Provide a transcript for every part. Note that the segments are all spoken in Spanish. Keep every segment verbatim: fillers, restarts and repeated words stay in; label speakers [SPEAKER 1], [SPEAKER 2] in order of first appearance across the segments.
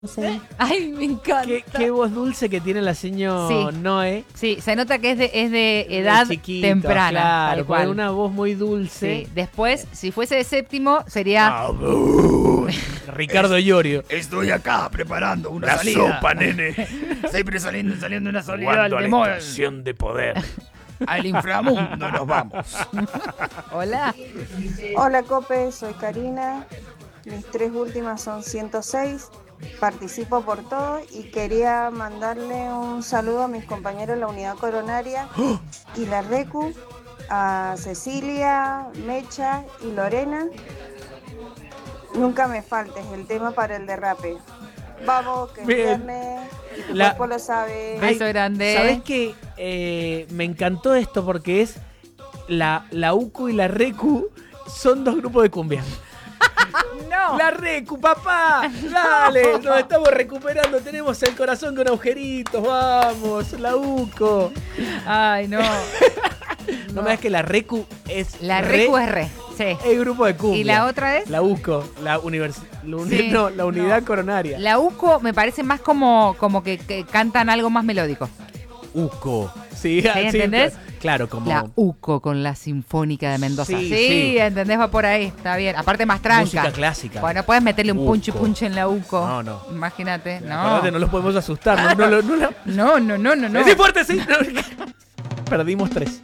[SPEAKER 1] Sí.
[SPEAKER 2] Ay, me encanta.
[SPEAKER 3] Qué, qué voz dulce que tiene la señora
[SPEAKER 2] Sí.
[SPEAKER 3] Noé.
[SPEAKER 2] Sí, se nota que es de, es de edad
[SPEAKER 3] De chiquito,
[SPEAKER 2] temprana.
[SPEAKER 3] Claro,
[SPEAKER 2] tal
[SPEAKER 3] con
[SPEAKER 2] cual.
[SPEAKER 3] una voz muy dulce.
[SPEAKER 2] Sí. Después, si fuese de séptimo, sería...
[SPEAKER 3] Ah, Ricardo Llorio.
[SPEAKER 4] Estoy acá preparando una
[SPEAKER 3] La
[SPEAKER 4] salida.
[SPEAKER 3] sopa, nene.
[SPEAKER 4] Siempre saliendo, saliendo una salida
[SPEAKER 3] Jugando a
[SPEAKER 4] al
[SPEAKER 3] la
[SPEAKER 4] demonio.
[SPEAKER 3] estación de poder.
[SPEAKER 4] Al inframundo nos vamos.
[SPEAKER 2] Hola.
[SPEAKER 1] Hola Cope, soy Karina. Mis tres últimas son ciento seis. Participo por todo y quería mandarle un saludo a mis compañeros de la unidad coronaria y la Recu, a Cecilia, Mecha y Lorena. Nunca me faltes el tema para el derrape. Vamos, que es
[SPEAKER 3] Bien.
[SPEAKER 1] viernes y tu
[SPEAKER 3] La-
[SPEAKER 1] cuerpo lo sabe.
[SPEAKER 2] Beso grande.
[SPEAKER 3] ¿Sabés qué? Eh, me encantó esto porque es la, la UCO y la RECU son dos grupos de cumbia.
[SPEAKER 2] No.
[SPEAKER 3] La RECU, papá, dale, nos estamos recuperando, tenemos el corazón con agujeritos, vamos, la UCO.
[SPEAKER 2] Ay, no.
[SPEAKER 3] No, me digas que la RECU es
[SPEAKER 2] La
[SPEAKER 3] re-
[SPEAKER 2] Recu es re. Sí.
[SPEAKER 3] el grupo de cumbia.
[SPEAKER 2] ¿Y la otra es?
[SPEAKER 3] La UCO, la, univers- la, uni-
[SPEAKER 2] Sí.
[SPEAKER 3] no, la unidad
[SPEAKER 2] No.
[SPEAKER 3] coronaria.
[SPEAKER 2] La UCO me parece más como, como que, que cantan algo más melódico.
[SPEAKER 3] UCO. Sí, ah, sí,
[SPEAKER 2] ¿entendés?
[SPEAKER 3] claro, claro, como
[SPEAKER 2] La UCO con la Sinfónica de Mendoza.
[SPEAKER 3] Sí,
[SPEAKER 2] Sí,
[SPEAKER 3] sí.
[SPEAKER 2] ¿entendés? Va por ahí, está bien. Aparte más tranca.
[SPEAKER 3] música clásica.
[SPEAKER 2] Bueno, puedes meterle un
[SPEAKER 3] UCO.
[SPEAKER 2] punch y punch en la UCO.
[SPEAKER 3] No, no.
[SPEAKER 2] Imagínate. No.
[SPEAKER 3] Acordate, no los podemos asustar. No, no, no, no, la-
[SPEAKER 2] No, no, no, no, no.
[SPEAKER 3] ¡Sí, fuerte, sí! No. Perdimos tres.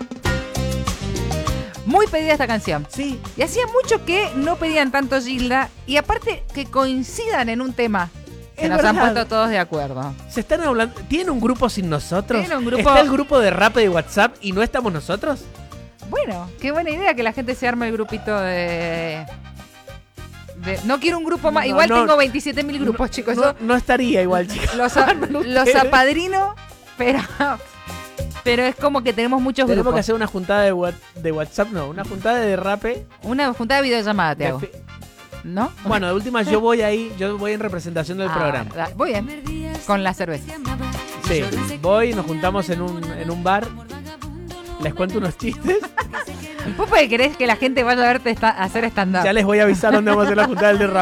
[SPEAKER 2] Muy pedida esta canción.
[SPEAKER 3] Sí.
[SPEAKER 2] Y hacía mucho que no pedían tanto Gilda. Y aparte que coincidan en un tema. Se
[SPEAKER 3] Es
[SPEAKER 2] nos han
[SPEAKER 3] verdad.
[SPEAKER 2] puesto todos de acuerdo.
[SPEAKER 3] ¿Se están hablando? ¿Tienen un grupo sin nosotros?
[SPEAKER 2] ¿Tienen un grupo?
[SPEAKER 3] ¿Está el grupo de rap de WhatsApp y no estamos nosotros?
[SPEAKER 2] Bueno, qué buena idea que la gente se arme el grupito de... de- no quiero un grupo más.
[SPEAKER 3] No,
[SPEAKER 2] Igual
[SPEAKER 3] no.
[SPEAKER 2] tengo veintisiete mil grupos, chicos.
[SPEAKER 3] No,
[SPEAKER 2] Yo
[SPEAKER 3] no estaría igual, chicos.
[SPEAKER 2] los, a-
[SPEAKER 3] No
[SPEAKER 2] los
[SPEAKER 3] ustedes.
[SPEAKER 2] apadrino, pero... pero es como que tenemos muchos
[SPEAKER 3] Tenemos
[SPEAKER 2] grupos.
[SPEAKER 3] que hacer una juntada de, wa- de WhatsApp, no, una juntada de rape.
[SPEAKER 2] Una juntada de videollamada te
[SPEAKER 3] de
[SPEAKER 2] hago.
[SPEAKER 3] fi-
[SPEAKER 2] ¿No?
[SPEAKER 3] Bueno, de última yo voy ahí, yo voy en representación del
[SPEAKER 2] Ah,
[SPEAKER 3] programa.
[SPEAKER 2] da- Voy bien. Con la cerveza.
[SPEAKER 3] Sí, voy, nos juntamos en un, en un bar, les cuento unos chistes,
[SPEAKER 2] ¿Vos por qué querés que la gente vaya a verte esta- hacer stand-up?
[SPEAKER 3] ya les voy a avisar dónde vamos a hacer la juntada del de rap.